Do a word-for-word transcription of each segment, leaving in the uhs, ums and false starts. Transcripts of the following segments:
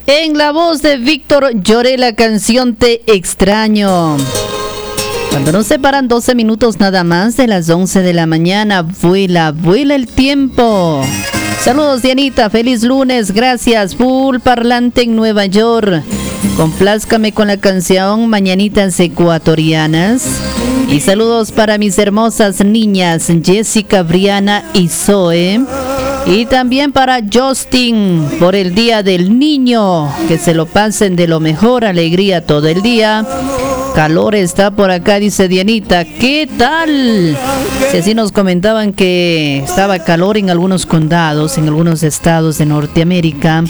En la voz de Víctor lloré la canción Te extraño. Cuando nos separan doce minutos nada más de las once de la mañana, vuela, vuela el tiempo. Saludos Dianita, feliz lunes, gracias. Full parlante en Nueva York. Complázcame con la canción Mañanitas Ecuatorianas. Y saludos para mis hermosas niñas Jessica, Briana y Zoe. Y también para Justin por el Día del Niño. Que se lo pasen de lo mejor, alegría todo el día. Calor está por acá, dice Dianita. ¿Qué tal? Si así nos comentaban que estaba calor en algunos condados, en algunos estados de Norteamérica.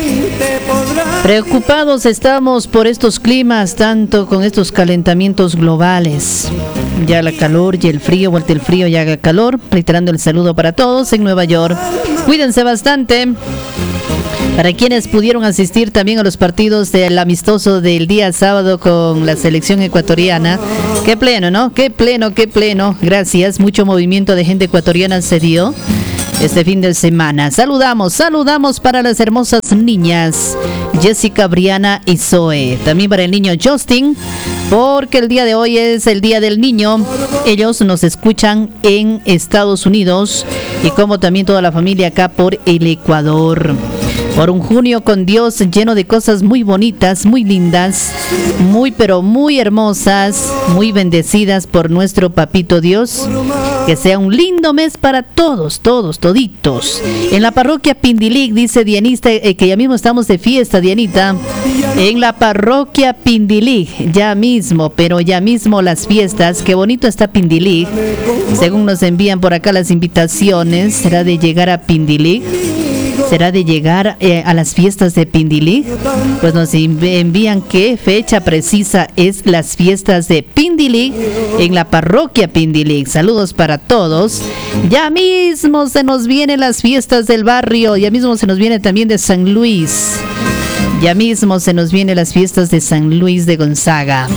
Preocupados estamos por estos climas, tanto con estos calentamientos globales. Ya la calor y el frío, vuelta el frío y haga calor. Reiterando el saludo para todos en Nueva York. Cuídense bastante. Para quienes pudieron asistir también a los partidos del amistoso del día sábado con la selección ecuatoriana. Qué pleno, ¿no? Qué pleno, qué pleno. Gracias. Mucho movimiento de gente ecuatoriana se dio este fin de semana. Saludamos, saludamos para las hermosas niñas Jessica, Briana y Zoe. También para el niño Justin, porque el día de hoy es el Día del Niño. Ellos nos escuchan en Estados Unidos y como también toda la familia acá por el Ecuador. Por un junio con Dios lleno de cosas muy bonitas, muy lindas, muy pero muy hermosas, muy bendecidas por nuestro Papito Dios. Que sea un lindo mes para todos, todos, toditos. En la parroquia Pindilic, dice Dianista, eh, que ya mismo estamos de fiesta, Dianita. En la parroquia Pindilic, ya mismo, pero ya mismo las fiestas. Qué bonito está Pindilic. Según nos envían por acá las invitaciones, será de llegar a Pindilic. ¿Será de llegar eh, a las fiestas de Pindilic? Pues nos envían qué fecha precisa es las fiestas de Pindilic en la parroquia Pindilic. Saludos para todos. Ya mismo se nos vienen las fiestas del barrio. Ya mismo se nos viene también de San Luis. Ya mismo se nos vienen las fiestas de San Luis de Gonzaga.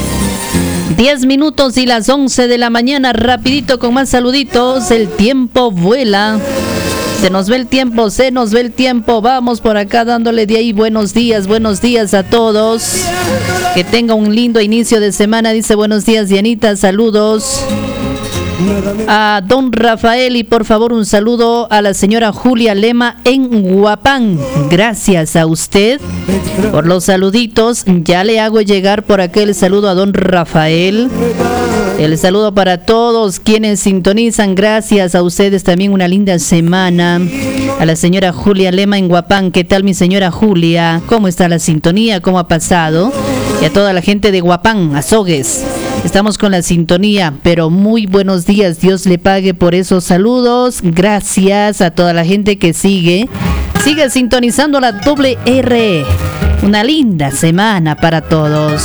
Diez minutos y las once de la mañana. Rapidito con más saluditos. El tiempo vuela. Se nos ve el tiempo, se nos ve el tiempo. Vamos por acá dándole de ahí buenos días, buenos días a todos. Que tenga un lindo inicio de semana. Dice buenos días, Dianita, saludos a don Rafael y por favor un saludo a la señora Julia Lema en Huapán. Gracias a usted por los saluditos. Ya le hago llegar por acá el saludo a don Rafael. El saludo para todos quienes sintonizan. Gracias a ustedes también. Una linda semana. A la señora Julia Lema en Huapán. ¿Qué tal mi señora Julia? ¿Cómo está la sintonía? ¿Cómo ha pasado? Y a toda la gente de Huapán, Azogues. Estamos con la sintonía, pero muy buenos días. Dios le pague por esos saludos. Gracias a toda la gente que sigue. Sigue sintonizando la doble R. Una linda semana para todos.